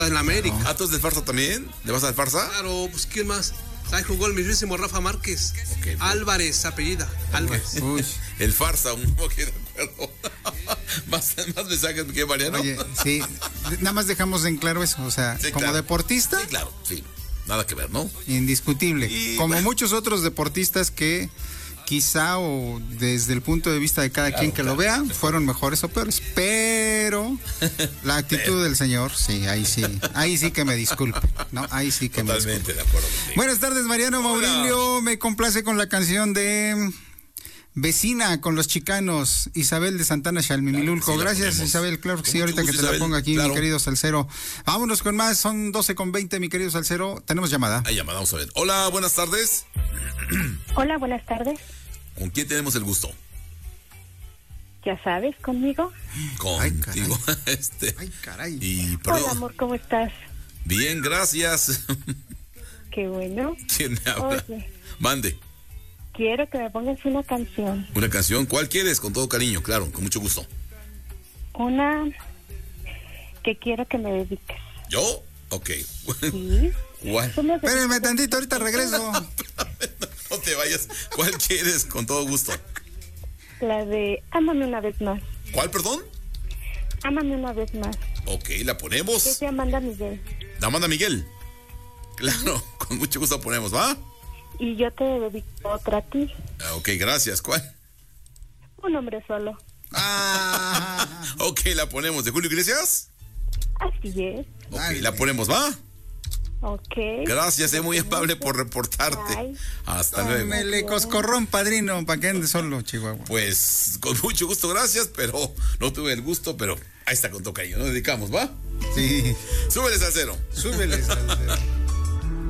En la América. ¿Ah, tú eres del Farsa también? ¿Le vas al Farsa? Claro, pues ¿quién más? Ahí jugó el mismísimo Rafa Márquez. Okay, Álvarez, apellida. Álvarez. Uy. El Farsa, un poco de acuerdo. más mensajes que Mariano. Oye, sí, nada más dejamos en claro eso, o sea, Sí, como claro. deportista, Sí, claro, sí. Nada que ver, ¿no? indiscutible. Y, como bueno. muchos otros deportistas que quizá o desde el punto de vista de cada quien que lo vea, fueron mejores o peores, pero la actitud del señor, sí, ahí sí que me disculpe, ¿no? Ahí sí que Totalmente me disculpe. de acuerdo contigo. Buenas tardes, Mariano Maurilio, me complace con la canción de Vecina con los Chicanos, Isabel de Santana Chalmimilulco. Claro, sí, gracias, ponemos. Isabel, claro que Con sí, mucho ahorita gusto, que te Isabel, la ponga aquí, claro. mi querido Salcero. Vámonos con más, son 12:20, mi querido Salcero. Tenemos llamada. Hay llamada, vamos a ver. Hola, buenas tardes. Hola, buenas tardes. ¿Con quién tenemos el gusto? ¿Ya sabes conmigo? Contigo. Ay, caray. Y perdón. Hola, amor, ¿cómo estás? Bien, gracias. Qué bueno. ¿Quién me habla? Oye, Mande. quiero que me pongas una canción. Una canción, ¿cuál quieres? Con todo cariño, claro, con mucho gusto. Una que quiero que me dediques. ¿Yo? Ok. ¿Sí? ¿Cuál? Tú me dedicas- Espérenme tantito, ahorita regreso. No te vayas. ¿Cuál quieres? Con todo gusto. La de Ámame una vez más. ¿Cuál, perdón? Ámame una vez más. Ok, la Es ponemos. de Amanda Miguel. La manda Miguel. Claro, con mucho gusto la ponemos, ¿va? Y yo te dedico otra a ti. Ah, ok, gracias. ¿Cuál? Un hombre solo. Ok, la ponemos. ¿De Julio Iglesias? Así es. Ok, Dale. la ponemos, ¿va? Ok. Gracias, muy amable por reportarte. Bye. Hasta luego. Tómele coscorrón, padrino, para que ande solo, Chihuahua. Pues con mucho gusto, gracias, pero no tuve el gusto, pero ahí está con tocayo, nos dedicamos, ¿va? Sí, Súbele al cero. súbele, Salcero.